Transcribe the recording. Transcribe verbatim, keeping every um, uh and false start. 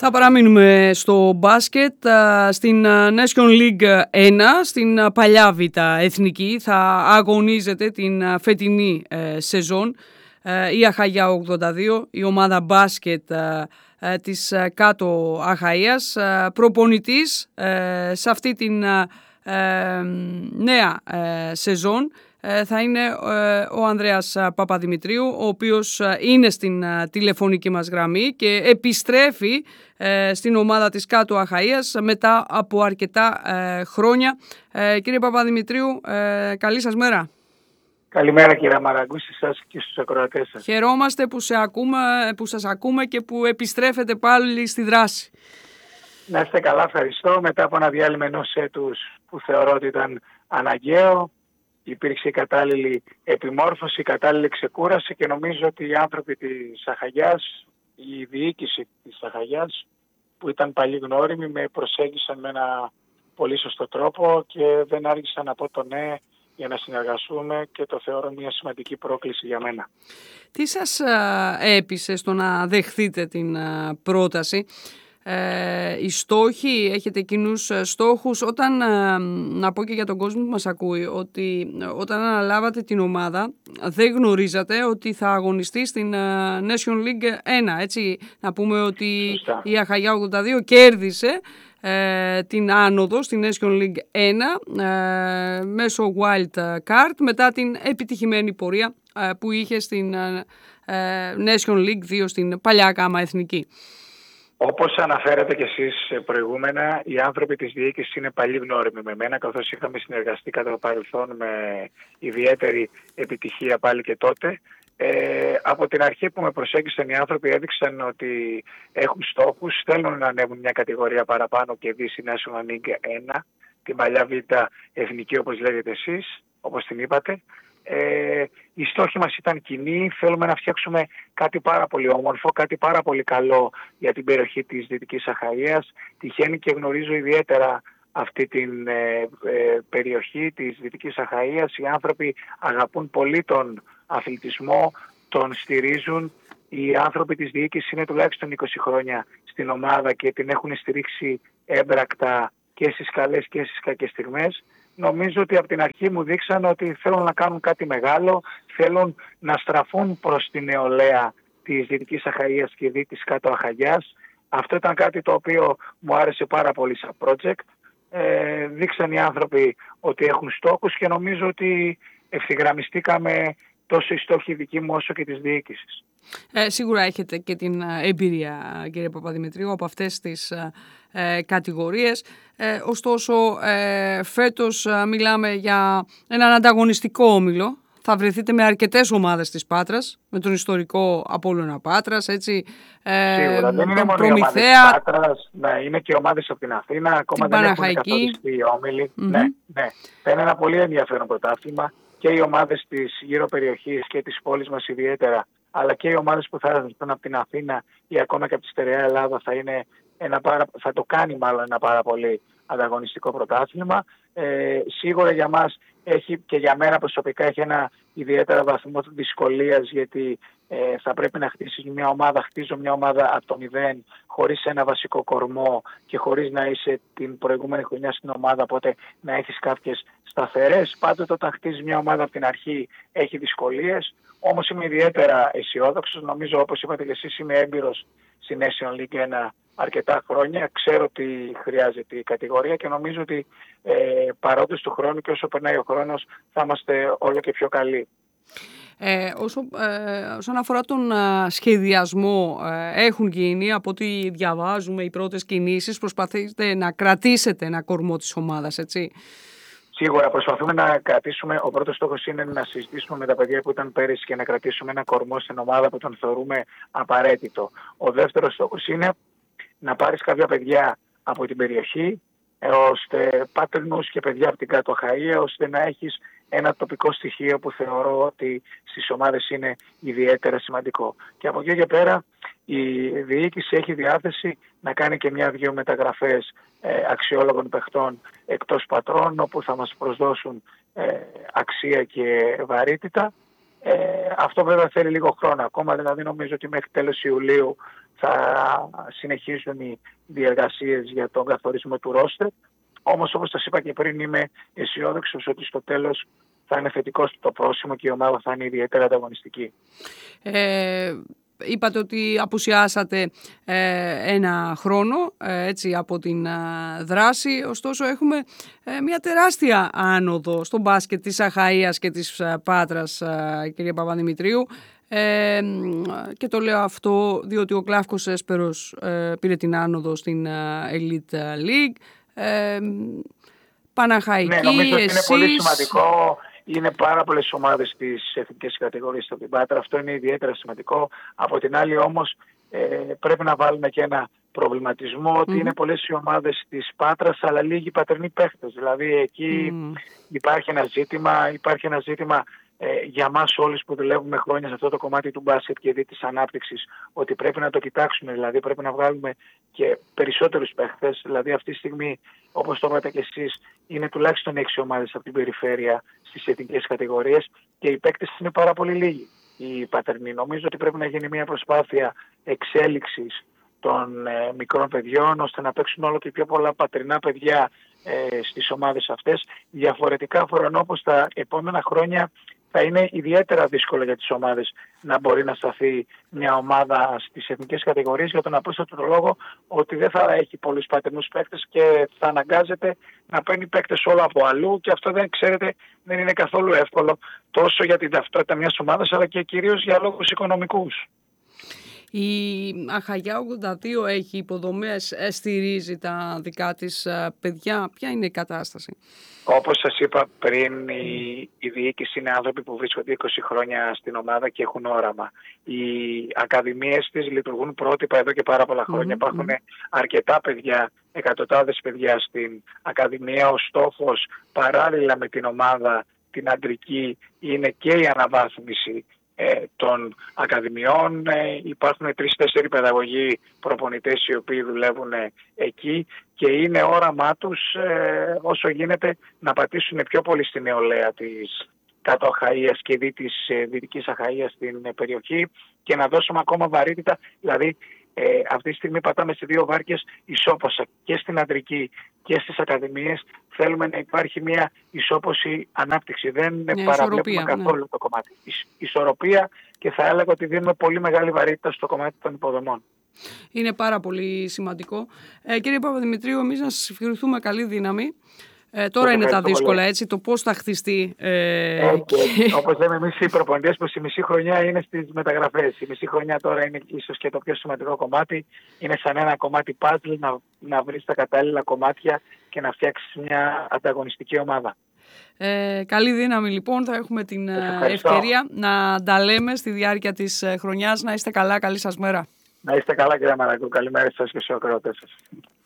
Θα παραμείνουμε στο μπάσκετ, στην Nation League ένα, στην παλιά Β' Εθνική. Θα αγωνίζεται την φετινή σεζόν η Αχαγιά ογδόντα δύο, η ομάδα μπάσκετ της Κάτω Αχαΐας. Προπονητής σε αυτή την νέα σεζόν θα είναι ο Ανδρέας Παπαδημητρίου, ο οποίος είναι στην τηλεφωνική μας γραμμή και επιστρέφει στην ομάδα της Κάτω Αχαΐας μετά από αρκετά χρόνια. Κύριε Παπαδημητρίου, καλή σας μέρα. Καλημέρα κύριε Μαραγκούση, σας και στους ακροατές σας. Χαιρόμαστε που, σε ακούμε, που σας ακούμε και που επιστρέφετε πάλι στη δράση. Να είστε καλά, ευχαριστώ. Μετά από ένα διάλειμμα ενός έτους που θεωρώ ότι ήταν αναγκαίο, υπήρξε η κατάλληλη επιμόρφωση, η κατάλληλη ξεκούραση και νομίζω ότι οι άνθρωποι της Αχαγιάς, η διοίκηση της Αχαγιάς που ήταν παλιοί γνώριμοι, με προσέγγισαν με ένα πολύ σωστό τρόπο και δεν άργησαν να πω το ναι για να συνεργαστούμε και το θεωρώ μια σημαντική πρόκληση για μένα. Τι σας έπεισε στο να δεχθείτε την πρόταση? Ε, οι στόχοι, έχετε κοινούς στόχους? Όταν, ε, να πω και για τον κόσμο που μας ακούει, ότι όταν αναλάβατε την ομάδα δεν γνωρίζατε ότι θα αγωνιστεί στην uh, Nation League ένα, έτσι? Να πούμε ότι Σωστά. η Αχαγιά ογδόντα δύο κέρδισε ε, την άνοδο στη Nation League ένα ε, μέσω Wild Card μετά την επιτυχημένη πορεία ε, που είχε στην ε, Nation League δύο, στην παλιά Γάμα Εθνική. Όπως αναφέρατε και εσείς προηγούμενα, οι άνθρωποι της διοίκησης είναι παλιοί γνώριμοι με μένα, καθώς είχαμε συνεργαστεί κατά το παρελθόν με ιδιαίτερη επιτυχία πάλι και τότε. Ε, από την αρχή που με προσέγγισαν οι άνθρωποι έδειξαν ότι έχουν στόχους, θέλουν να ανέβουν μια κατηγορία παραπάνω και δει στη National League ένα, την παλιά Β' Εθνική όπως λέγετε εσείς, όπως την είπατε. Ε, οι στόχοι μας ήταν κοινοί, θέλουμε να φτιάξουμε κάτι πάρα πολύ όμορφο, κάτι πάρα πολύ καλό για την περιοχή της Δυτικής Αχαΐας. Τυχαίνει και γνωρίζω ιδιαίτερα αυτή την ε, ε, περιοχή της Δυτικής Αχαΐας. Οι άνθρωποι αγαπούν πολύ τον αθλητισμό, τον στηρίζουν. Οι άνθρωποι της διοίκησης είναι τουλάχιστον είκοσι χρόνια στην ομάδα και την έχουν στηρίξει έμπρακτα και στις καλές και στις κακές στιγμές. Νομίζω ότι από την αρχή μου δείξαν ότι θέλουν να κάνουν κάτι μεγάλο, θέλουν να στραφούν προς την νεολαία της Δυτικής Αχαΐας και δι της Κάτω Αχαγιάς. Αυτό ήταν κάτι το οποίο μου άρεσε πάρα πολύ σαν project. Ε, δείξαν οι άνθρωποι ότι έχουν στόχους και νομίζω ότι ευθυγραμμιστήκαμε τόσο οι στόχοι δικοί μου όσο και της διοίκησης. Ε, σίγουρα έχετε και την εμπειρία, κύριε Παπαδημητρίου, από αυτές τις ε, κατηγορίες. Ε, ωστόσο, ε, φέτος ε, μιλάμε για έναν ανταγωνιστικό όμιλο. Θα βρεθείτε με αρκετές ομάδες της Πάτρας, με τον ιστορικό Απόλλωνα Πάτρας, έτσι. Ε, Σίγουρα, δεν είναι μόνο Προμηθέα, οι ομάδες της Πάτρας, ναι, είναι και ομάδες από την Αθήνα, ακόμα δεν έχουν καθοριστεί οι όμιλοι. Mm-hmm. Ναι, ναι. Θα είναι ένα πολύ ενδιαφέρον πρωτάθλημα και οι ομάδες της γύρω περιοχής και της πόλης μας ιδιαίτερα, αλλά και οι ομάδες που θα έρθουν από την Αθήνα ή ακόμα και από τη στερεά Ελλάδα θα, είναι ένα πάρα, θα το κάνει μάλλον ένα πάρα πολύ ανταγωνιστικό πρωτάθλημα. Ε, σίγουρα για μας έχει και για μένα προσωπικά έχει ένα ιδιαίτερα βαθμό δυσκολίας, γιατί ε, θα πρέπει να χτίσεις μια ομάδα, χτίζω μια ομάδα από το μηδέν, χωρίς ένα βασικό κορμό και χωρίς να είσαι την προηγούμενη χρονιά στην ομάδα, οπότε να έχεις κάποιες σταθερές. Πάντοτε όταν χτίζεις μια ομάδα από την αρχή έχει δυσκολίες, όμως είμαι ιδιαίτερα αισιόδοξος. Νομίζω, όπως είπατε και εσείς, είμαι έμπειρος στη Nation League ένα αρκετά χρόνια. Ξέρω τι χρειάζεται η κατηγορία και νομίζω ότι ε, παρόντες του χρόνου και όσο περνάει ο χρόνος θα είμαστε όλο και πιο καλοί. Ε, όσο, ε, όσον αφορά τον ε, σχεδιασμό, ε, έχουν γίνει, από ό,τι διαβάζουμε, οι πρώτες κινήσεις, προσπαθείτε να κρατήσετε ένα κορμό της ομάδας, έτσι? Σίγουρα προσπαθούμε να κρατήσουμε. Ο πρώτος στόχος είναι να συζητήσουμε με τα παιδιά που ήταν πέρυσι και να κρατήσουμε ένα κορμό στην ομάδα που τον θεωρούμε απαραίτητο. Ο δεύτερος στόχος είναι να πάρεις κάποια παιδιά από την περιοχή, ώστε πάτερνους και παιδιά από την Κάτω Αχαΐα, ώστε να έχεις ένα τοπικό στοιχείο που θεωρώ ότι στις ομάδες είναι ιδιαίτερα σημαντικό. Και από εκεί και πέρα η διοίκηση έχει διάθεση να κάνει και μια-δυο μεταγραφές ε, αξιόλογων παιχτών εκτός πατρών, όπου θα μας προσδώσουν ε, αξία και βαρύτητα. Ε, αυτό βέβαια θέλει λίγο χρόνο ακόμα, δηλαδή νομίζω ότι μέχρι τέλος Ιουλίου θα συνεχίσουν οι διεργασίες για τον καθορισμό του ρόστερ. Όμως, όπως σας είπα και πριν, είμαι αισιόδοξος ότι στο τέλος θα είναι θετικό το πρόσημο και η ομάδα θα είναι ιδιαίτερα ανταγωνιστική. Ε, είπατε ότι απουσιάσατε ε, ένα χρόνο ε, έτσι, από την ε, δράση, ωστόσο έχουμε ε, μια τεράστια άνοδο στο μπάσκετ της Αχαΐας και της ε, Πάτρας, ε, κυρία Παπαδημητρίου. Ε, και το λέω αυτό διότι ο Κλάφκος Έσπερος ε, πήρε την άνοδο στην ε, Elite League. Ε, Παναχαϊκή, ναι, νομίζω ότι εσείς... είναι πολύ σημαντικό. Είναι πάρα πολλές ομάδες στις εθνικές κατηγορίες στην Πάτρα. Αυτό είναι ιδιαίτερα σημαντικό. Από την άλλη όμως ε, πρέπει να βάλουμε και ένα προβληματισμό ότι mm. είναι πολλές οι ομάδες της Πάτρας αλλά λίγοι πατερνοί παίχτες. Δηλαδή εκεί mm. υπάρχει ένα ζήτημα, υπάρχει ένα ζήτημα ε, για μας όλους που δουλεύουμε χρόνια σε αυτό το κομμάτι του μπάσκετ και δι της ανάπτυξης, ότι πρέπει να το κοιτάξουμε, δηλαδή πρέπει να βγάλουμε και περισσότερους παίχτες. Δηλαδή αυτή τη στιγμή, όπως το είπατε και εσείς, είναι τουλάχιστον έξι ομάδες από την περιφέρεια στις εθνικές κατηγορίες και οι παίκτες είναι πάρα πολύ λίγοι οι πατερνοί. Νομίζω ότι πρέπει να γίνει μια προσπάθεια εξέλιξης των ε, μικρών παιδιών ώστε να παίξουν όλο και πιο πολλά πατρινά παιδιά ε, στις ομάδες αυτές. Διαφορετικά φορανώ πως τα επόμενα χρόνια θα είναι ιδιαίτερα δύσκολο για τις ομάδες να μπορεί να σταθεί μια ομάδα στις εθνικές κατηγορίες για τον απλούστατο λόγο ότι δεν θα έχει πολλούς πατερνούς παίκτες και θα αναγκάζεται να παίρνει παίκτες όλο από αλλού και αυτό δεν ξέρετε δεν είναι καθόλου εύκολο τόσο για την ταυτότητα μιας ομάδας αλλά και κυρίως για λόγους οικονομικούς. Η Αχαγιά ογδόντα δύο έχει υποδομές, στηρίζει τα δικά της παιδιά. Ποια είναι η κατάσταση? Όπως σας είπα πριν, η, η διοίκηση είναι άνθρωποι που βρίσκονται είκοσι χρόνια στην ομάδα και έχουν όραμα. Οι ακαδημίες της λειτουργούν πρότυπα εδώ και πάρα πολλά χρόνια. Mm-hmm. Υπάρχουν αρκετά παιδιά, εκατοντάδες παιδιά στην ακαδημία. Ο στόχος παράλληλα με την ομάδα, την αντρική, είναι και η αναβάθμιση των ακαδημιών. Υπάρχουν τρεις-τέσσερις παιδαγωγοί προπονητές οι οποίοι δουλεύουν εκεί και είναι όραμά τους ε, όσο γίνεται να πατήσουν πιο πολύ στη νεολαία της κάτω Αχαΐας και δι της δυτικής Αχαΐας στην περιοχή και να δώσουμε ακόμα βαρύτητα. Δηλαδή ε, αυτή τη στιγμή πατάμε σε δύο βάρκες ισόποσα και στην αντρική και στις ακαδημίες. Θέλουμε να υπάρχει μια ισόποση ανάπτυξη. Δεν ναι, παραβλέπουμε καθόλου ναι. το κομμάτι. Ισ, ισορροπία και θα έλεγα ότι δίνουμε πολύ μεγάλη βαρύτητα στο κομμάτι των υποδομών. Είναι πάρα πολύ σημαντικό. Ε, κύριε Παπαδημητρίου, εμείς να σας ευχηθούμε καλή δύναμη. Ε, τώρα είναι τα δύσκολα, πολύ. Έτσι, το πώς θα χτιστεί. Ε, ε, και... Όπως λέμε εμείς οι προπονητές, πως η μισή χρονιά είναι στις μεταγραφές. Η μισή χρονιά τώρα είναι ίσως και το πιο σημαντικό κομμάτι. Είναι σαν ένα κομμάτι puzzle να, να βρεις τα κατάλληλα κομμάτια και να φτιάξεις μια ανταγωνιστική ομάδα. Ε, καλή δύναμη λοιπόν, θα έχουμε την ευκαιρία να τα λέμε στη διάρκεια της χρονιάς. Να είστε καλά, καλή σας μέρα. Να είστε καλά κύριε Μαραγκού, καλημέρα σας και σε ακροατές σας.